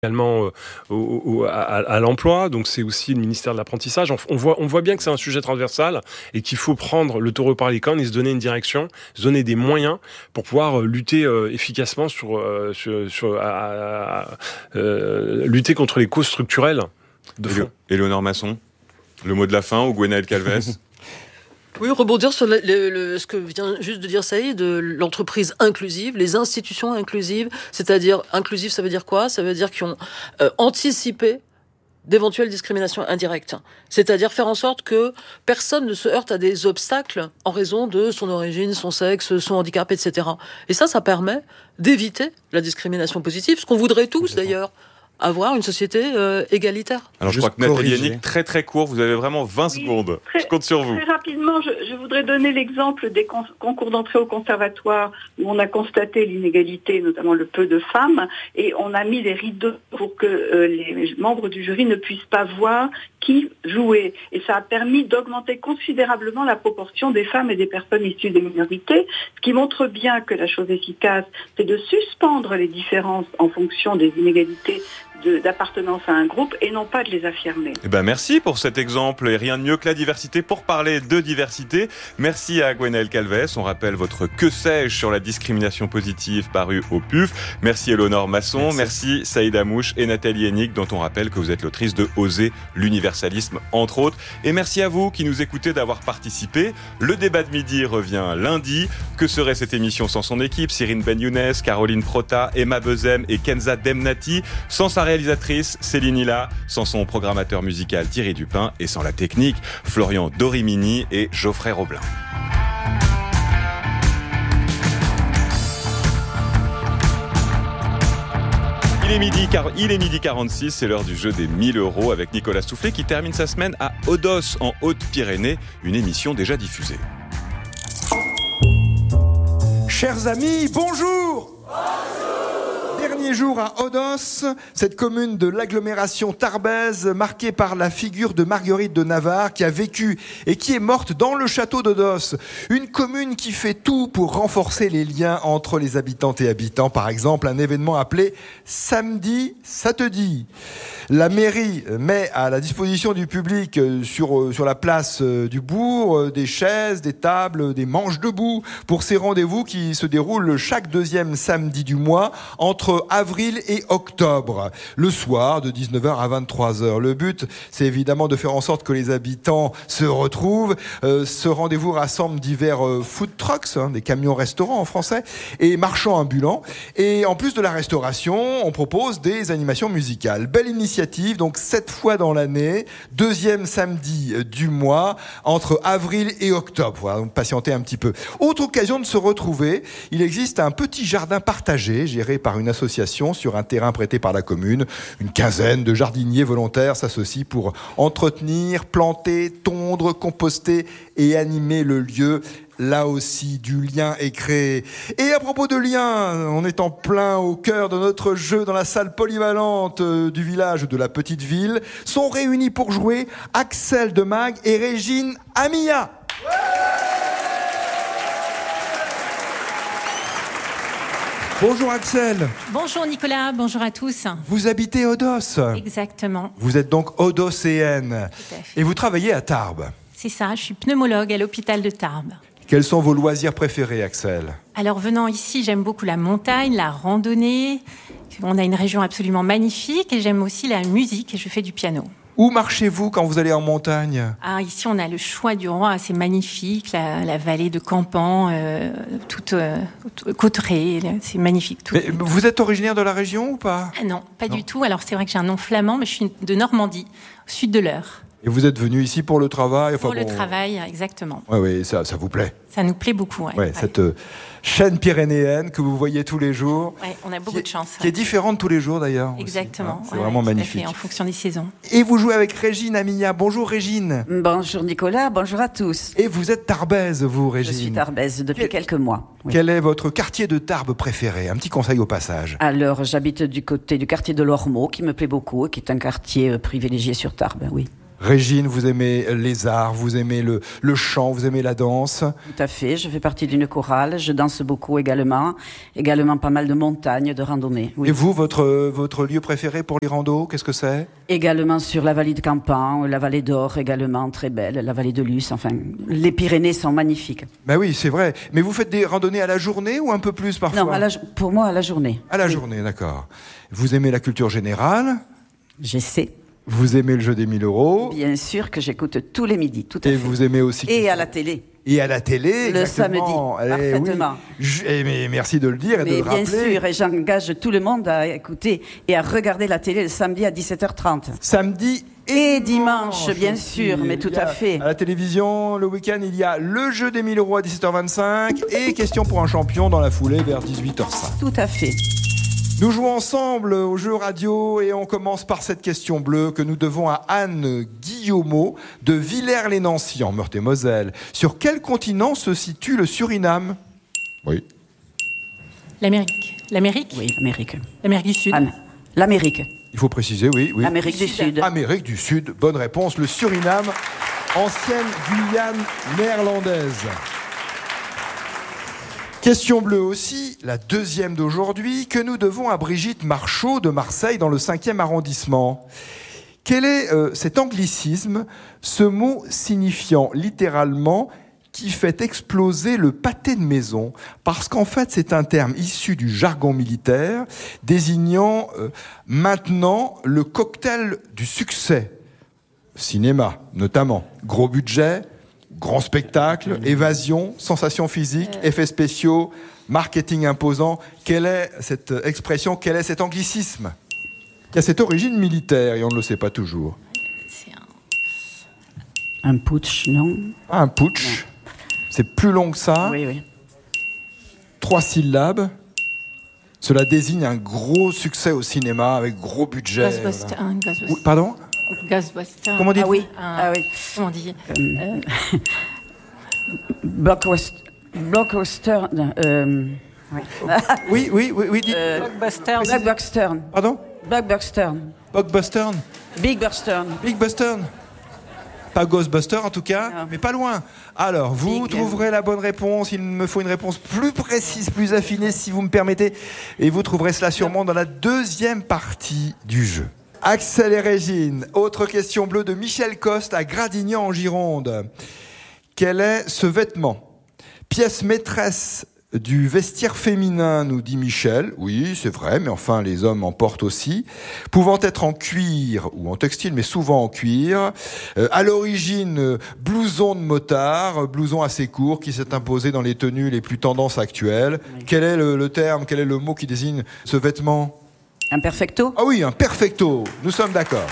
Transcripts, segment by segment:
également à l'emploi, donc c'est aussi le ministère de l'apprentissage. On voit bien que c'est un sujet transversal et qu'il faut prendre le taureau par les cornes et se donner une direction, se donner des moyens pour pouvoir lutter efficacement lutter contre les causes structurelles de fond. Éléonore Masson, le mot de la fin ou Gwenaëlle Calvez? Oui, rebondir sur ce que vient juste de dire Saïd, de l'entreprise inclusive, les institutions inclusives, c'est-à-dire inclusive, ça veut dire quoi? Ça veut dire qu'ils ont anticipé d'éventuelles discriminations indirectes. C'est-à-dire faire en sorte que personne ne se heurte à des obstacles en raison de son origine, son sexe, son handicap, etc. Et ça permet d'éviter la discrimination positive, ce qu'on voudrait tous d'ailleurs. Avoir une société égalitaire. Alors je crois que Nathalie Yannick, très très court, vous avez vraiment 20 secondes. Je compte sur vous. Très rapidement, je voudrais donner l'exemple des concours d'entrée au conservatoire où on a constaté l'inégalité, notamment le peu de femmes, et on a mis des rideaux pour que les membres du jury ne puissent pas voir qui jouait. Et ça a permis d'augmenter considérablement la proportion des femmes et des personnes issues des minorités, ce qui montre bien que la chose efficace, c'est de suspendre les différences en fonction des inégalités d'appartenance à un groupe et non pas de les affirmer. Merci pour cet exemple et rien de mieux que la diversité pour parler de diversité. Merci à Gwenaëlle Calvez. On rappelle votre Que sais-je sur la discrimination positive paru au PUF. Merci Éléonore Masson. Merci Saïd Amouche et Nathalie Yannick dont on rappelle que vous êtes l'autrice de Oser l'universalisme entre autres. Et merci à vous qui nous écoutez d'avoir participé. Le débat de midi revient lundi. Que serait cette émission sans son équipe? Cyrine Ben-Younes, Caroline Prota, Emma Bezem et Kenza Demnati. Sans sa réalisatrice Céline Hilla, sans son programmateur musical Thierry Dupin et sans la technique Florian Dorimini et Geoffrey Roblin. Il est midi 46, c'est l'heure du jeu des 1000 € avec Nicolas Soufflet qui termine sa semaine à Odos en Haute-Pyrénées, une émission déjà diffusée. Chers amis, bonjour! Dernier jour à Odos, cette commune de l'agglomération tarbaise marquée par la figure de Marguerite de Navarre qui a vécu et qui est morte dans le château d'Odos. Une commune qui fait tout pour renforcer les liens entre les habitantes et habitants. Par exemple, un événement appelé Samedi, ça te dit. La mairie met à la disposition du public sur la place du bourg des chaises, des tables, des manches debout pour ces rendez-vous qui se déroulent chaque deuxième samedi du mois entre avril et octobre, le soir de 19h à 23h. Le but, c'est évidemment de faire en sorte que les habitants se retrouvent. Ce rendez-vous rassemble divers food trucks, des camions-restaurants en français, et marchands ambulants. Et en plus de la restauration, on propose des animations musicales. Belle initiative, donc 7 fois dans l'année, deuxième samedi du mois, entre avril et octobre. Voilà, donc patientez un petit peu. Autre occasion de se retrouver, il existe un petit jardin partagé, géré par une association sur un terrain prêté par la commune. Une quinzaine de jardiniers volontaires s'associent pour entretenir, planter, tondre, composter et animer le lieu. Là aussi, du lien est créé. Et à propos de lien, on est en plein au cœur de notre jeu dans la salle polyvalente du village de la petite ville. Sont réunis pour jouer Axel de Mag et Régine Amia. Bonjour Axel. Bonjour Nicolas, bonjour à tous. Vous habitez Odos. Exactement. Vous êtes donc odocéenne. Tout à fait. Et vous travaillez à Tarbes. C'est ça, je suis pneumologue à l'hôpital de Tarbes. Quels sont vos loisirs préférés, Axel? Alors venant ici, j'aime beaucoup la montagne, la randonnée. On a une région absolument magnifique et j'aime aussi la musique et je fais du piano. Où marchez-vous quand vous allez en montagne? Ici, on a le choix du roi, c'est magnifique, la vallée de Campan, toute Cauterets, c'est magnifique. Tout. Mais vous êtes originaire de la région ou pas? Non, pas du tout. Alors c'est vrai que j'ai un nom flamand, mais je suis de Normandie, au sud de l'Eure. Et vous êtes venu ici pour le travail? Pour le travail, exactement. Oui, ça vous plaît? Ça nous plaît beaucoup, ouais. Cette chaîne pyrénéenne que vous voyez tous les jours. Ouais, on a beaucoup de chance. Qui est différente tous les jours d'ailleurs. Exactement. C'est vraiment magnifique. En fonction des saisons. Et vous jouez avec Régine Amia. Bonjour Régine. Bonjour Nicolas, bonjour à tous. Et vous êtes tarbaise, vous Régine? Je suis tarbaise depuis quelques mois. Oui. Quel est votre quartier de Tarbes préféré? Un petit conseil au passage. Alors, j'habite du côté du quartier de l'Ormeau, qui me plaît beaucoup, et qui est un quartier privilégié sur Tarbes, oui. Régine, vous aimez les arts, vous aimez le chant, vous aimez la danse. Tout à fait, je fais partie d'une chorale, je danse beaucoup également pas mal de montagnes, de randonnées. Oui. Et vous, votre lieu préféré pour les randos, qu'est-ce que c'est? Également sur la vallée de Campan, la vallée d'Or également, très belle, la vallée de Luce, enfin, les Pyrénées sont magnifiques. Ben oui, c'est vrai. Mais vous faites des randonnées à la journée ou un peu plus parfois? Non, pour moi, à la journée. À la journée, d'accord. Vous aimez la culture générale? J'essaie. Vous aimez le jeu des 1000 euros? Bien sûr que j'écoute tous les midis, tout à fait. Et vous aimez aussi... Et à la télé. Et à la télé, le exactement. samedi, parfaitement. Oui. Mais merci de le dire et de le rappeler. Bien sûr, et j'engage tout le monde à écouter et à regarder la télé le samedi à 17h30. Samedi et dimanche, bien sûr, mais tout à fait. À la télévision, le week-end, il y a le jeu des 1000 euros à 17h25 et question pour un champion dans la foulée vers 18h05. Tout à fait. Nous jouons ensemble au jeu radio et on commence par cette question bleue que nous devons à Anne Guillaumeau de Villers-les-Nancy en Meurthe-et-Moselle. Sur quel continent se situe le Suriname? Oui. L'Amérique. L'Amérique? Oui, l'Amérique. L'Amérique du Sud. Anne. L'Amérique. Il faut préciser, oui. Amérique du Sud. Amérique du Sud, bonne réponse. Le Suriname, ancienne Guyane néerlandaise. Question bleue aussi, la deuxième d'aujourd'hui, que nous devons à Brigitte Marchaud de Marseille dans le 5e arrondissement. Quel est cet anglicisme, ce mot signifiant littéralement qui fait exploser le pâté de maison? Parce qu'en fait, c'est un terme issu du jargon militaire désignant maintenant le cocktail du succès. Cinéma, notamment. Gros budget, grand spectacle, évasion, sensations physiques, effets spéciaux, marketing imposant. Quelle est cette expression, quel est cet anglicisme qui a cette origine militaire et on ne le sait pas toujours? C'est un putsch, non? Un putsch. Non. C'est plus long que ça. Oui. 3 syllabes. Cela désigne un gros succès au cinéma avec gros budget. Ghostbuster. Voilà. Ghostbuster. Pardon? Ghostbuster. Comment dites-vous? Oui. Comment on dit? Blockbuster. Oui. Dites. Blockbuster. Blockbuster. Pardon? Blockbuster. Blockbuster. Big Buster. Big Buster. Pas Ghostbuster en tout cas, mais pas loin. Alors, vous trouverez la bonne réponse. Il me faut une réponse plus précise, plus affinée, si vous me permettez. Et vous trouverez cela sûrement dans la deuxième partie du jeu. Axel et Régine, autre question bleue de Michel Coste à Gradignan en Gironde. Quel est ce vêtement? Pièce maîtresse du vestiaire féminin, nous dit Michel. Oui, c'est vrai, mais enfin, les hommes en portent aussi. Pouvant être en cuir ou en textile, mais souvent en cuir. À l'origine, blouson de motard, blouson assez court qui s'est imposé dans les tenues les plus tendances actuelles. Oui. Quel est le terme, quel est le mot qui désigne ce vêtement? Un perfecto? Ah oui, un perfecto. Nous sommes d'accord.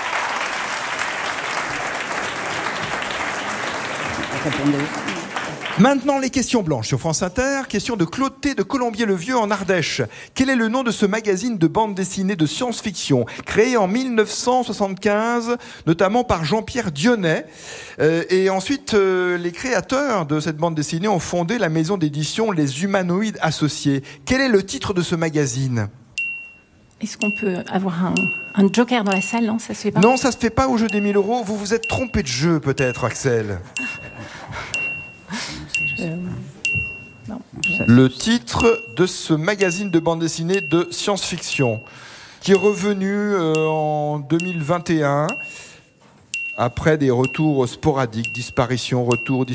Maintenant, les questions blanches sur France Inter. Question de Claude T. de Colombier-le-Vieux en Ardèche. Quel est le nom de ce magazine de bande dessinée de science-fiction créé en 1975, notamment par Jean-Pierre Dionnet? Et ensuite, les créateurs de cette bande dessinée ont fondé la maison d'édition Les Humanoïdes Associés. Quel est le titre de ce magazine? Est-ce qu'on peut avoir un joker dans la salle? Non, ça se fait pas. Non, ça se fait pas au jeu des 1000 euros. Vous vous êtes trompé de jeu, peut-être, Axel. Non. Le titre de ce magazine de bande dessinée de science-fiction, qui est revenu en 2021, après des retours sporadiques, disparition, retour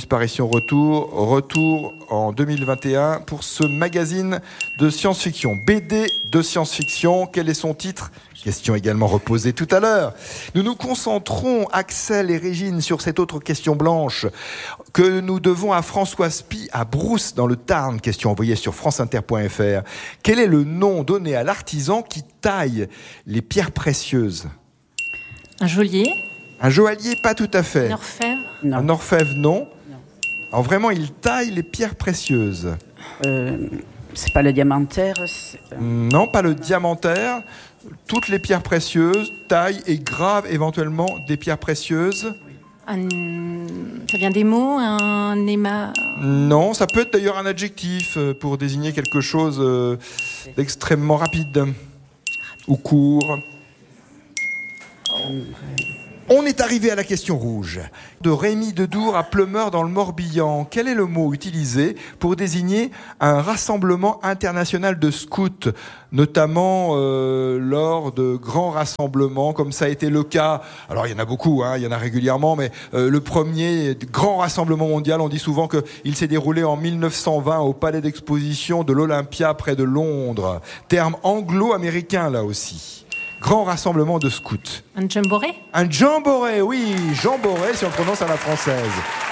en 2021 pour ce magazine de science-fiction, BD de science-fiction. Quel est son titre? Question également reposée tout à l'heure. Nous nous concentrons, Axel et Régine, sur cette autre question blanche que nous devons à François Spie à Brousse dans le Tarn. Question envoyée sur franceinter.fr. Quel est le nom donné à l'artisan qui taille les pierres précieuses? Un geôlier? Un joaillier, pas tout à fait. Un orfèvre? Non. Un orfèvre, non. Alors vraiment, il taille les pierres précieuses. C'est pas le diamantaire? Non, pas le diamantaire. Toutes les pierres précieuses, taille et grave éventuellement des pierres précieuses. Ça vient des mots, un éma... Non, ça peut être d'ailleurs un adjectif pour désigner quelque chose d'extrêmement rapide ou court. On est arrivé à la question rouge. De Rémi Dedour à Pleumeur dans le Morbihan. Quel est le mot utilisé pour désigner un rassemblement international de scouts, notamment lors de grands rassemblements, comme ça a été le cas. Alors il y en a beaucoup, il y en a régulièrement, mais le premier grand rassemblement mondial, on dit souvent qu'il s'est déroulé en 1920 au Palais d'Exposition de l'Olympia près de Londres. Terme anglo-américain là aussi. Grand rassemblement de scouts. Un jamboree? Un jamboree, oui, jamboree si on le prononce à la française.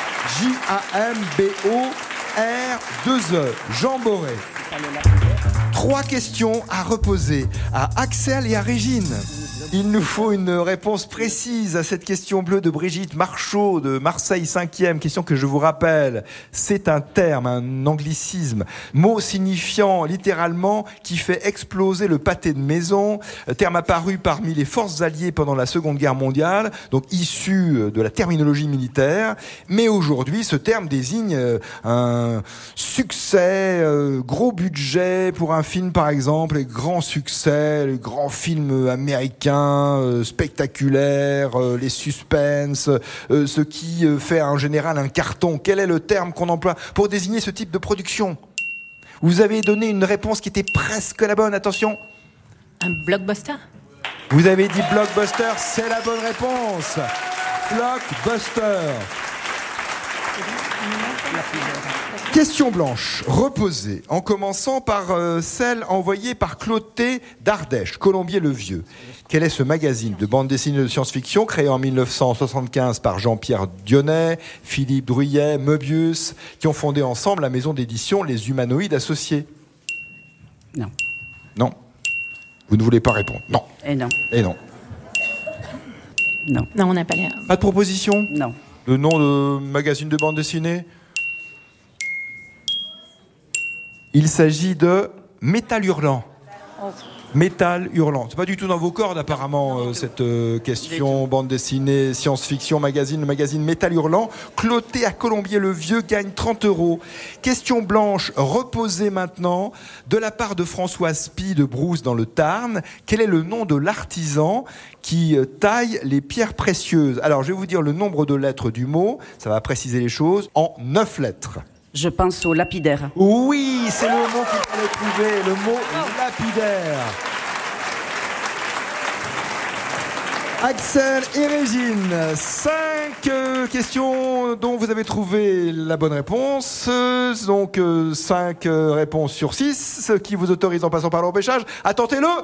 J-A-M-B-O-R-2-E, jamboree. 3 questions à reposer à Axel et à Régine. Il nous faut une réponse précise à cette question bleue de Brigitte Marchaud de Marseille 5e. Question que je vous rappelle, c'est un terme, un anglicisme, mot signifiant littéralement qui fait exploser le pâté de maison, terme apparu parmi les forces alliées pendant la Seconde Guerre mondiale, donc issu de la terminologie militaire. Mais aujourd'hui, ce terme désigne un succès, gros budget pour un film par exemple, les grands succès, les grands films américains, spectaculaires, les suspens, ce qui fait en général un carton. Quel est le terme qu'on emploie pour désigner ce type de production? Vous avez donné une réponse qui était presque la bonne, attention. Un blockbuster? Vous avez dit blockbuster, c'est la bonne réponse. Blockbuster. Question blanche, reposée, en commençant par celle envoyée par Clotet d'Ardèche, Colombier-le-Vieux. Quel est ce magazine de bande dessinée de science-fiction créé en 1975 par Jean-Pierre Dionnet, Philippe Druyet, Möbius, qui ont fondé ensemble la maison d'édition Les Humanoïdes Associés? Non. Non. Vous ne voulez pas répondre? Non. Et non. Et non. Non. Non, on n'a pas l'air. Pas de proposition? Non. Le nom de magazine de bande dessinée? Il s'agit de Métal Hurlant. Métal Hurlant. C'est pas du tout dans vos cordes apparemment cette question bande dessinée, science-fiction, magazine. Le magazine Métal Hurlant, Clotet à Colombier-le-Vieux, gagne 30 €. Question blanche, reposée maintenant, de la part de Françoise Pie de Brousse dans le Tarn. Quel est le nom de l'artisan qui taille les pierres précieuses? Alors je vais vous dire le nombre de lettres du mot, ça va préciser les choses, en 9 lettres. Je pense au lapidaire. Oui, c'est le mot qu'il fallait trouver, le mot lapidaire. Axel et Régine, 5 questions dont vous avez trouvé la bonne réponse. Donc 5 réponses sur 6, ce qui vous autorise en passant par le repêchage à tenter le...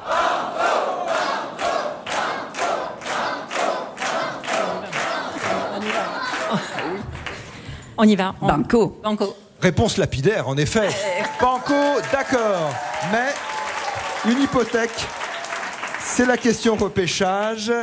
On y va. Banco. Banco. Réponse lapidaire, en effet. Banco, d'accord. Mais une hypothèque, c'est la question repêchage.